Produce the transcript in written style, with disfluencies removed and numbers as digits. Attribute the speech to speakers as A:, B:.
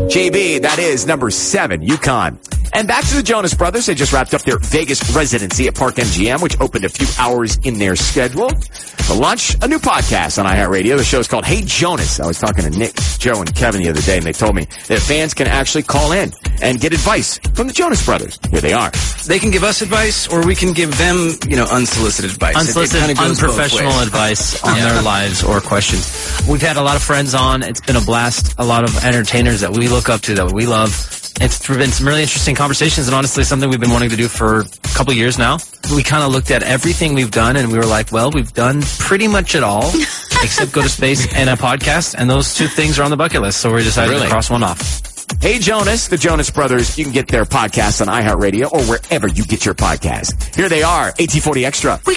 A: JB, that is number 7, UConn. And back to the Jonas Brothers. They just wrapped up their Vegas residency at Park MGM, which opened a few hours in their schedule. For lunch, a new podcast on iHeartRadio. The show is called Hey Jonas. I was talking to Nick, Joe, and Kevin the other day, and they told me that fans can actually call in and get advice from the Jonas Brothers. Here they are.
B: They can give us advice, or we can give them, unsolicited advice.
C: Unsolicited, unprofessional advice on their lives or questions. We've had a lot of friends on. It's been a blast. A lot of entertainers that we look up to, that we love. It's been some really interesting conversations, and honestly, something we've been wanting to do for a couple of years now. We kind of looked at everything we've done, and we were like, well, we've done pretty much it all, except go to space and a podcast, and those 2 things are on the bucket list, so we decided to cross one off.
A: Hey Jonas, the Jonas Brothers. You can get their podcast on iHeartRadio or wherever you get your podcast. Here they are, AT40 Extra.